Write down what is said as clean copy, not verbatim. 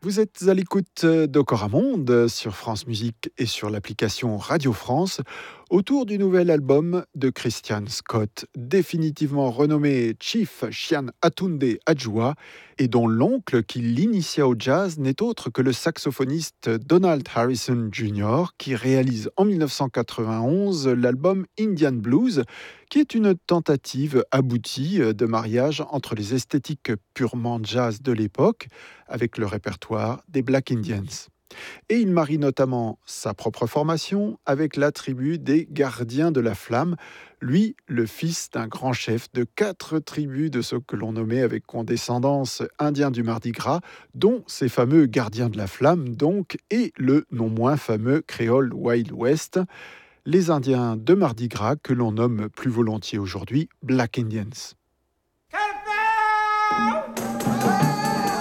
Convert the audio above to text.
Vous êtes à l'écoute d'Ocoramonde sur France Musique et sur l'application Radio France autour du nouvel album de Christian Scott, définitivement renommé Chief Chian Atunde Adjoa et dont l'oncle qui l'initia au jazz n'est autre que le saxophoniste Donald Harrison Jr. qui réalise en 1991 l'album Indian Blues qui est une tentative aboutie de mariage entre les esthétiques purement jazz de l'époque avec le répertoire des Black Indians. Et il marie notamment sa propre formation avec la tribu des Gardiens de la Flamme, lui, le fils d'un grand chef de 4 tribus de ceux que l'on nommait avec condescendance Indiens du Mardi Gras, dont ces fameux Gardiens de la Flamme, donc, et le non moins fameux créole Wild West, les Indiens de Mardi Gras que l'on nomme plus volontiers aujourd'hui Black Indians.